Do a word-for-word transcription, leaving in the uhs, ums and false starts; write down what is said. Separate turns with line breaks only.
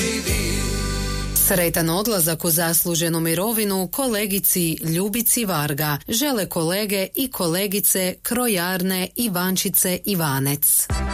Sretan odlazak u zasluženu mirovinu kolegici Ljubici Varga žele kolege i kolegice krojarne Ivančice Ivanec.